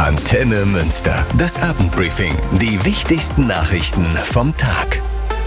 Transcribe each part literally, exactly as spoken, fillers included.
Antenne Münster. Das Abendbriefing. Die wichtigsten Nachrichten vom Tag.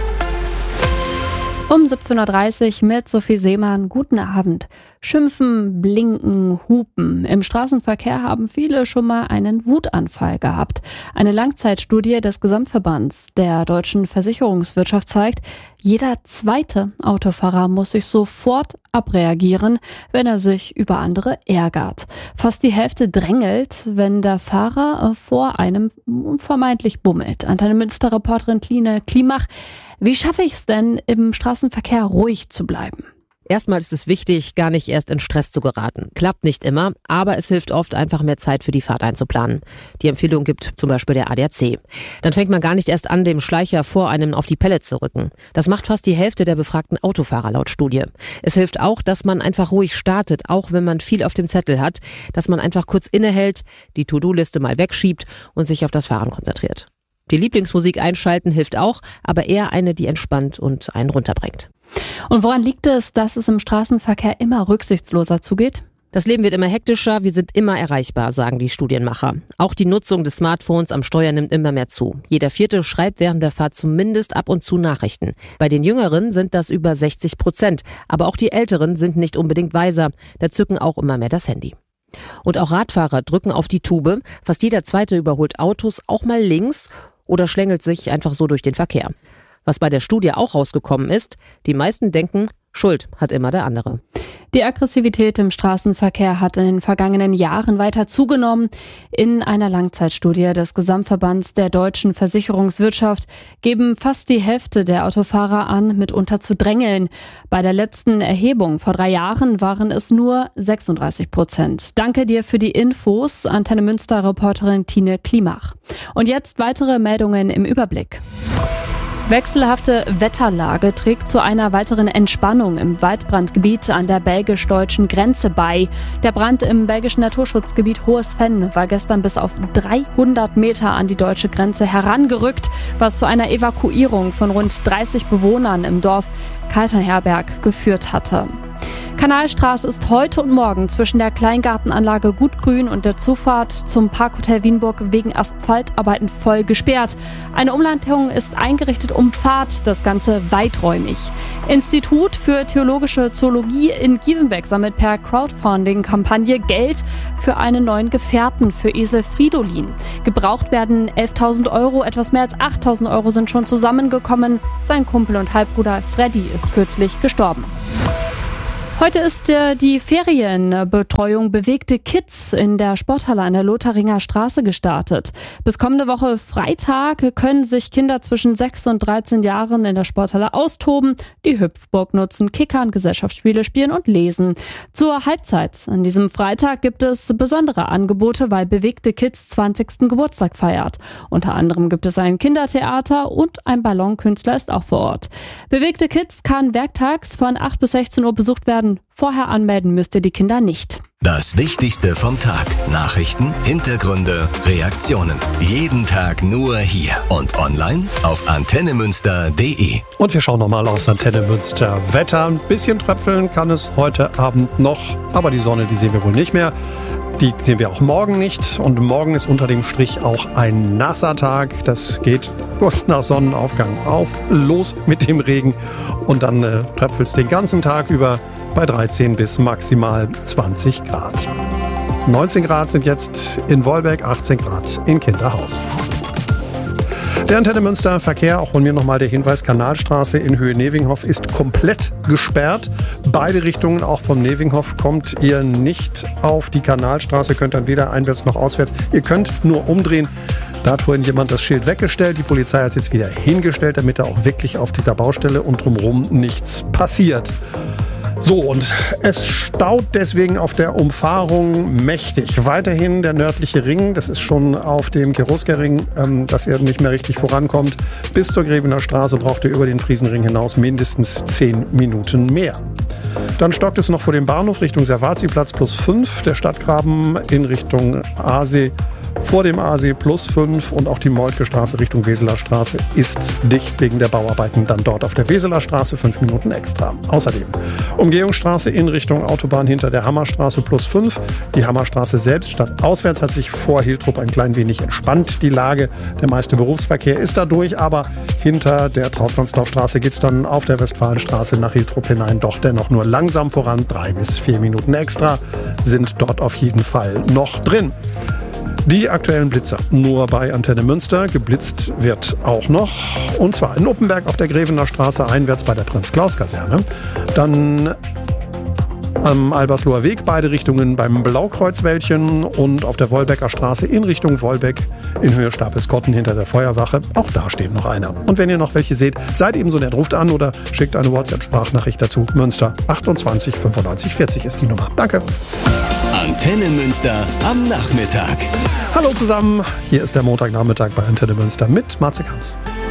Um siebzehn Uhr dreißig mit Sophie Seemann. Guten Abend. Schimpfen, blinken, hupen. Im Straßenverkehr haben viele schon mal einen Wutanfall gehabt. Eine Langzeitstudie des Gesamtverbands der deutschen Versicherungswirtschaft zeigt, jeder zweite Autofahrer muss sich sofort abreagieren, wenn er sich über andere ärgert. Fast die Hälfte drängelt, wenn der Fahrer vor einem vermeintlich bummelt. Antenne Münster-Reporterin Kline Klimach. Wie schaffe ich es denn, im Straßenverkehr ruhig zu bleiben? Erstmal ist es wichtig, gar nicht erst in Stress zu geraten. Klappt nicht immer, aber es hilft oft, einfach mehr Zeit für die Fahrt einzuplanen. Die Empfehlung gibt zum Beispiel der A D A C. Dann fängt man gar nicht erst an, dem Schleicher vor einem auf die Pelle zu rücken. Das macht fast die Hälfte der befragten Autofahrer laut Studie. Es hilft auch, dass man einfach ruhig startet, auch wenn man viel auf dem Zettel hat, dass man einfach kurz innehält, die To-Do-Liste mal wegschiebt und sich auf das Fahren konzentriert. Die Lieblingsmusik einschalten hilft auch, aber eher eine, die entspannt und einen runterbringt. Und woran liegt es, dass es im Straßenverkehr immer rücksichtsloser zugeht? Das Leben wird immer hektischer, wir sind immer erreichbar, sagen die Studienmacher. Auch die Nutzung des Smartphones am Steuer nimmt immer mehr zu. Jeder Vierte schreibt während der Fahrt zumindest ab und zu Nachrichten. Bei den Jüngeren sind das über sechzig Prozent. Aber auch die Älteren sind nicht unbedingt weiser. Da zücken auch immer mehr das Handy. Und auch Radfahrer drücken auf die Tube. Fast jeder Zweite überholt Autos auch mal links oder schlängelt sich einfach so durch den Verkehr. Was bei der Studie auch rausgekommen ist, die meisten denken, Schuld hat immer der andere. Die Aggressivität im Straßenverkehr hat in den vergangenen Jahren weiter zugenommen. In einer Langzeitstudie des Gesamtverbands der deutschen Versicherungswirtschaft geben fast die Hälfte der Autofahrer an, mitunter zu drängeln. Bei der letzten Erhebung vor drei Jahren waren es nur sechsunddreißig Prozent. Danke dir für die Infos, Antenne Münster-Reporterin Kline Klimach. Und jetzt weitere Meldungen im Überblick. Wechselhafte Wetterlage trägt zu einer weiteren Entspannung im Waldbrandgebiet an der belgisch-deutschen Grenze bei. Der Brand im belgischen Naturschutzgebiet Hohes Venn war gestern bis auf dreihundert Meter an die deutsche Grenze herangerückt, was zu einer Evakuierung von rund dreißig Bewohnern im Dorf Kaltenherberg geführt hatte. Kanalstraße ist heute und morgen zwischen der Kleingartenanlage Gutgrün und der Zufahrt zum Parkhotel Wienburg wegen Asphaltarbeiten voll gesperrt. Eine Umleitung ist eingerichtet um Pfad, das Ganze weiträumig. Institut für Theologische Zoologie in Gievenbeck sammelt per Crowdfunding-Kampagne Geld für einen neuen Gefährten für Esel Fridolin. Gebraucht werden elftausend Euro, etwas mehr als achttausend Euro sind schon zusammengekommen. Sein Kumpel und Halbbruder Freddy ist kürzlich gestorben. Heute ist äh, die Ferienbetreuung Bewegte Kids in der Sporthalle an der Lotharinger Straße gestartet. Bis kommende Woche Freitag können sich Kinder zwischen sechs und dreizehn Jahren in der Sporthalle austoben, die Hüpfburg nutzen, kickern, Gesellschaftsspiele spielen und lesen. Zur Halbzeit an diesem Freitag gibt es besondere Angebote, weil Bewegte Kids zwanzigsten Geburtstag feiert. Unter anderem gibt es ein Kindertheater und ein Ballonkünstler ist auch vor Ort. Bewegte Kids kann werktags von acht bis sechzehn Uhr besucht werden. Vorher anmelden müsst ihr die Kinder nicht. Das Wichtigste vom Tag. Nachrichten, Hintergründe, Reaktionen. Jeden Tag nur hier und online auf antenne münster punkt de. Und wir schauen nochmal aus Antenne Münster. Wetter, ein bisschen tröpfeln kann es heute Abend noch, aber die Sonne, die sehen wir wohl nicht mehr. Die sehen wir auch morgen nicht. Und morgen ist unter dem Strich auch ein nasser Tag. Das geht kurz nach Sonnenaufgang auf, los mit dem Regen. Und dann äh, tröpfelt es den ganzen Tag über bei dreizehn bis maximal zwanzig Grad. neunzehn Grad sind jetzt in Wolbeck, achtzehn Grad in Kinderhaus. Der Antenne Münster Verkehr, auch von mir nochmal der Hinweis, Kanalstraße in Höhe Nevinghof ist komplett gesperrt. Beide Richtungen, auch vom Nevinghof, kommt ihr nicht auf die Kanalstraße, könnt dann weder einwärts noch auswärts. Ihr könnt nur umdrehen. Da hat vorhin jemand das Schild weggestellt. Die Polizei hat es jetzt wieder hingestellt, damit da auch wirklich auf dieser Baustelle und drumherum nichts passiert. So, und es staut deswegen auf der Umfahrung mächtig. Weiterhin der nördliche Ring, das ist schon auf dem Cherusker-Ring, ähm, dass er nicht mehr richtig vorankommt. Bis zur Grevener Straße braucht ihr über den Friesenring hinaus mindestens zehn Minuten mehr. Dann stockt es noch vor dem Bahnhof Richtung Servazi-Platz plus fünf, der Stadtgraben in Richtung Aasee vor dem Aasee plus fünf und auch die Moltke Straße Richtung Weseler Straße ist dicht wegen der Bauarbeiten dann dort auf der Weseler Straße fünf Minuten extra. Außerdem um Umgehungsstraße in Richtung Autobahn hinter der Hammerstraße plus fünf. Die Hammerstraße selbst stadtauswärts hat sich vor Hiltrup ein klein wenig entspannt, die Lage. Der meiste Berufsverkehr ist dadurch, aber hinter der Trautmannsdorfstraße geht es dann auf der Westfalenstraße nach Hiltrup hinein doch dennoch nur langsam voran. Drei bis vier Minuten extra sind dort auf jeden Fall noch drin. Die aktuellen Blitzer nur bei Antenne Münster. Geblitzt wird auch noch. Und zwar in Uppenberg auf der Grevener Straße einwärts bei der Prinz-Klaus-Kaserne. Dann am Albersloher Weg beide Richtungen beim Blaukreuzwäldchen und auf der Wolbecker Straße in Richtung Wolbeck in Höhe Stapelskotten hinter der Feuerwache. Auch da steht noch einer. Und wenn ihr noch welche seht, seid ebenso nett, ruft an oder schickt eine WhatsApp-Sprachnachricht dazu. Münster achtundzwanzig fünfundneunzig vierzig ist die Nummer. Danke. Antenne Münster am Nachmittag. Hallo zusammen, hier ist der Montagnachmittag bei Antenne Münster mit Marze Kamps.